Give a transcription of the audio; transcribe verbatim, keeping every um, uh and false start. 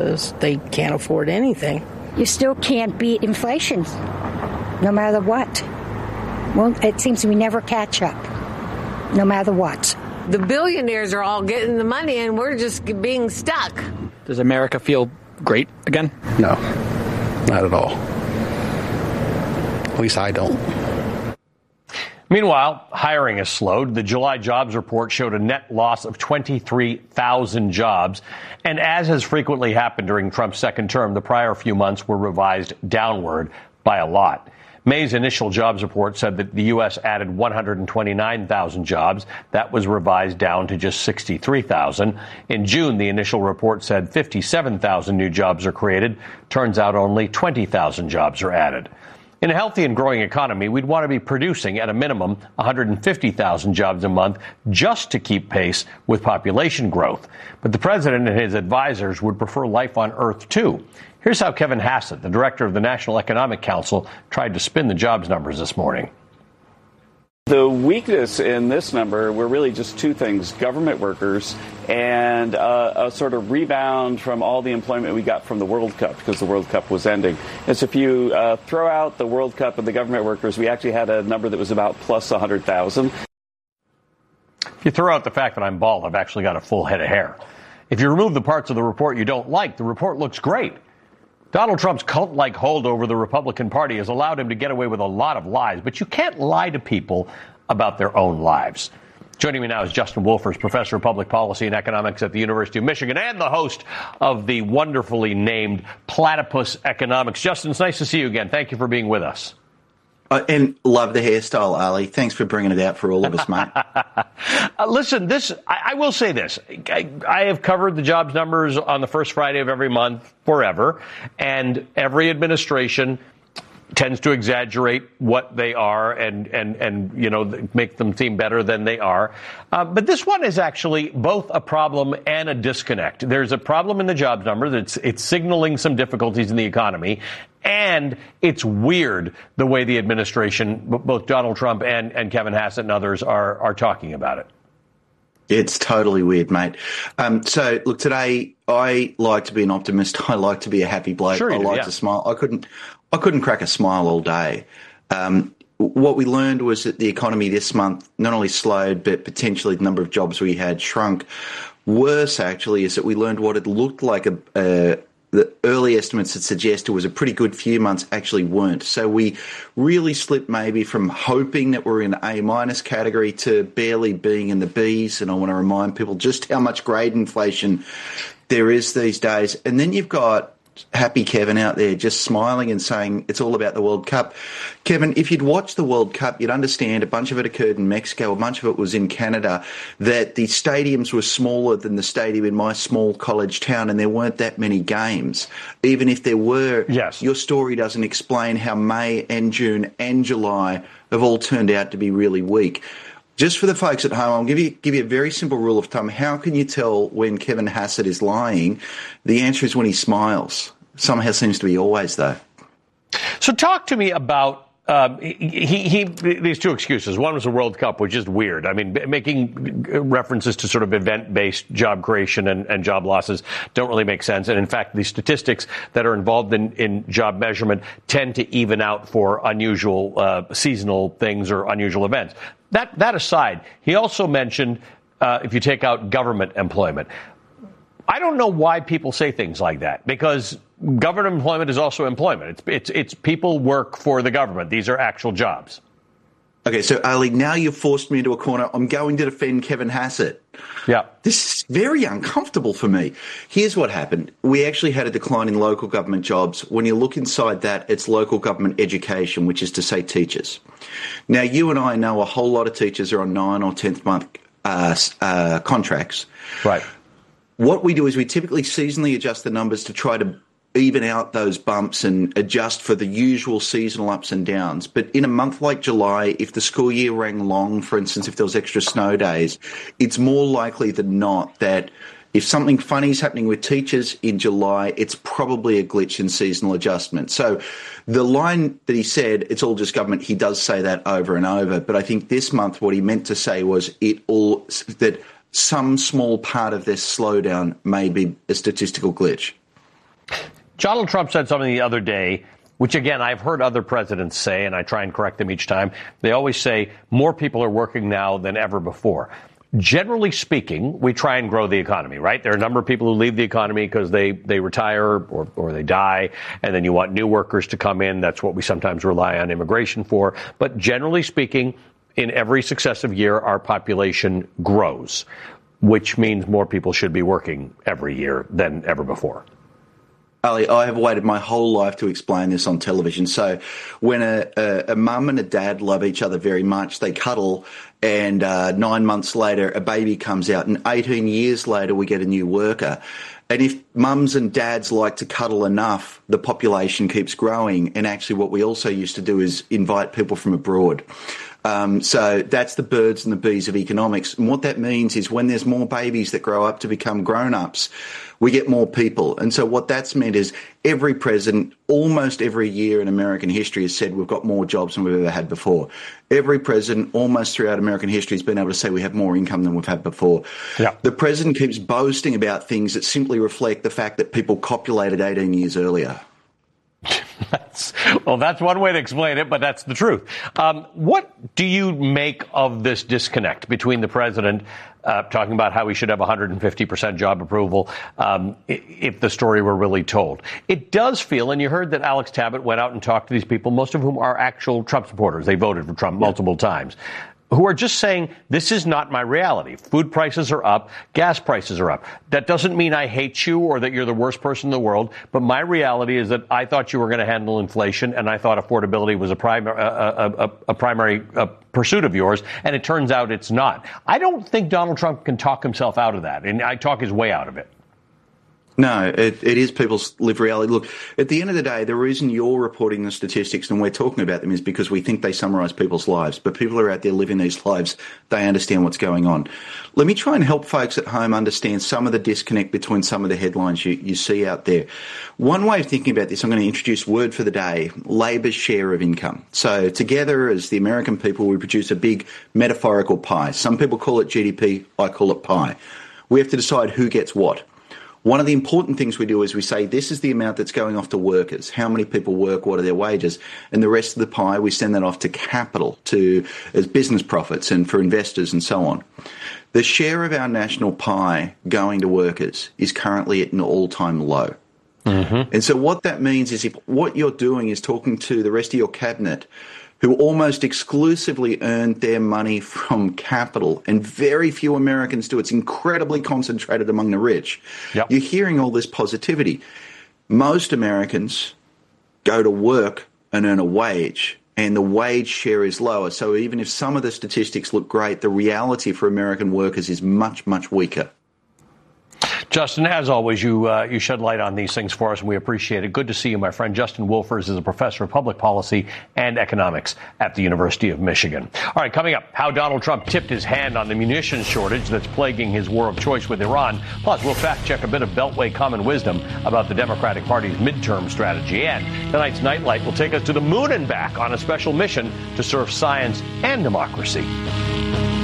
They can't afford anything. You still can't beat inflation, no matter what. Well, it seems we never catch up, no matter what. The billionaires are all getting the money, and we're just being stuck. Does America feel great again? No, not at all. At least I don't. Meanwhile, hiring has slowed. The July jobs report showed a net loss of twenty-three thousand jobs. And as has frequently happened during Trump's second term, the prior few months were revised downward by a lot. May's initial jobs report said that the U S added one hundred twenty-nine thousand jobs. That was revised down to just sixty-three thousand. In June, the initial report said fifty-seven thousand new jobs are created. Turns out only twenty thousand jobs are added. In a healthy and growing economy, we'd want to be producing at a minimum one hundred fifty thousand jobs a month just to keep pace with population growth. But the president and his advisors would prefer life on Earth, too. Here's how Kevin Hassett, the director of the National Economic Council, tried to spin the jobs numbers this morning. The weakness in this number were really just two things: government workers and uh, a sort of rebound from all the employment we got from the World Cup, because the World Cup was ending. And so if you uh, throw out the World Cup and the government workers, we actually had a number that was about plus one hundred thousand. If you throw out the fact that I'm bald, I've actually got a full head of hair. If you remove the parts of the report you don't like, the report looks great. Donald Trump's cult-like hold over the Republican Party has allowed him to get away with a lot of lies, but you can't lie to people about their own lives. Joining me now is Justin Wolfers, professor of public policy and economics at the University of Michigan and the host of the wonderfully named Platypus Economics. Justin, it's nice to see you again. Thank you for being with us. Uh, and love the hairstyle, Ali. Thanks for bringing it out for all of us, mate. uh, listen, this I, I will say this. I, I have covered the jobs numbers on the first Friday of every month forever, and every administration tends to exaggerate what they are and, and, and you know, make them seem better than they are. Uh, but this one is actually both a problem and a disconnect. There's a problem in the jobs number that's it's signaling some difficulties in the economy. And it's weird the way the administration, both Donald Trump and, and Kevin Hassett and others are, are talking about it. It's totally weird, mate. Um, so, look, today I like to be an optimist. I like to be a happy bloke. Sure you I do, like yeah. to smile. I couldn't, I couldn't crack a smile all day. Um, what we learned was that the economy this month not only slowed, but potentially the number of jobs we had shrunk. Worse, actually, is that we learned what it looked like a, a the early estimates that suggested it was a pretty good few months actually weren't. So we really slipped maybe from hoping that we're in the A minus category to barely being in the Bs. And I want to remind people just how much grade inflation there is these days. And then you've got happy Kevin out there just smiling and saying it's all about the World Cup. Kevin, if you'd watched the World Cup, you'd understand a bunch of it occurred in Mexico, a bunch of it was in Canada, that the stadiums were smaller than the stadium in my small college town, and there weren't that many games. Even if there were, yes. Your story doesn't explain how May and June and July have all turned out to be really weak. Just for the folks at home, I'll give you give you a very simple rule of thumb. How can you tell when Kevin Hassett is lying? The answer is when he smiles. Somehow seems to be always, though. So talk to me about uh, he, he, he these two excuses. One was the World Cup, which is weird. I mean, making references to sort of event-based job creation and, and job losses don't really make sense. And in fact, the statistics that are involved in, in job measurement tend to even out for unusual uh, seasonal things or unusual events. That that aside, he also mentioned uh, if you take out government employment. I don't know why people say things like that, because government employment is also employment. It's it's it's people work for the government. These are actual jobs. Okay, so Ali, now you've forced me into a corner. I'm going to defend Kevin Hassett. Yeah. This is very uncomfortable for me. Here's what happened. We actually had a decline in local government jobs. When you look inside that, it's local government education, which is to say teachers. Now, you and I know a whole lot of teachers are on nine or tenth month uh, uh, contracts. Right. What we do is we typically seasonally adjust the numbers to try to even out those bumps and adjust for the usual seasonal ups and downs. But in a month like July, if the school year rang long, for instance, if there was extra snow days, it's more likely than not that if something funny is happening with teachers in July, it's probably a glitch in seasonal adjustment. So the line that he said, it's all just government, he does say that over and over. But I think this month what he meant to say was it all that some small part of this slowdown may be a statistical glitch. Donald Trump said something the other day, which, again, I've heard other presidents say, and I try and correct them each time. They always say more people are working now than ever before. Generally speaking, we try and grow the economy, right? There are a number of people who leave the economy because they, they retire or, or they die, and then you want new workers to come in. That's what we sometimes rely on immigration for. But generally speaking, in every successive year, our population grows, which means more people should be working every year than ever before. Ali, I have waited my whole life to explain this on television. So when a, a, a mum and a dad love each other very much, they cuddle, and uh, nine months later a baby comes out, and eighteen years later we get a new worker. And if mums and dads like to cuddle enough, the population keeps growing. And actually what we also used to do is invite people from abroad. Um, so that's the birds and the bees of economics. And what that means is when there's more babies that grow up to become grown-ups, we get more people. And so what that's meant is every president, almost every year in American history, has said we've got more jobs than we've ever had before. Every president, almost throughout American history, has been able to say we have more income than we've had before. Yeah. The president keeps boasting about things that simply reflect the fact that people copulated eighteen years earlier. That's, well, that's one way to explain it, but that's the truth. Um, what do you make of this disconnect between the president uh, talking about how we should have one hundred fifty percent job approval um, if the story were really told? It does feel, and you heard that Alex Tabbitt went out and talked to these people, most of whom are actual Trump supporters. They voted for Trump multiple times, who are just saying, this is not my reality. Food prices are up. Gas prices are up. That doesn't mean I hate you or that you're the worst person in the world. But my reality is that I thought you were going to handle inflation, and I thought affordability was a, prim- a, a, a, a primary uh, pursuit of yours. And it turns out it's not. I don't think Donald Trump can talk himself out of that. And I talk his way out of it. No, it, it is people's lived reality. Look, at the end of the day, the reason you're reporting the statistics and we're talking about them is because we think they summarise people's lives. But people are out there living these lives. They understand what's going on. Let me try and help folks at home understand some of the disconnect between some of the headlines you, you see out there. One way of thinking about this, I'm going to introduce word for the day, Labor's share of income. So together as the American people, we produce a big metaphorical pie. Some people call it G D P. I call it pie. We have to decide who gets what. One of the important things we do is we say this is the amount that's going off to workers. How many people work? What are their wages? And the rest of the pie, we send that off to capital, to as business profits and for investors and so on. The share of our national pie going to workers is currently at an all-time low. Mm-hmm. And so what that means is if what you're doing is talking to the rest of your cabinet who almost exclusively earned their money from capital, and very few Americans do. It's incredibly concentrated among the rich. Yep. You're hearing all this positivity. Most Americans go to work and earn a wage, and the wage share is lower. So even if some of the statistics look great, the reality for American workers is much, much weaker. Justin, as always, you uh, you shed light on these things for us, and we appreciate it. Good to see you, my friend. Justin Wolfers is a professor of public policy and economics at the University of Michigan. All right, coming up, how Donald Trump tipped his hand on the munitions shortage that's plaguing his war of choice with Iran. Plus, we'll fact-check a bit of Beltway common wisdom about the Democratic Party's midterm strategy. And tonight's Nightlight will take us to the moon and back on a special mission to serve science and democracy.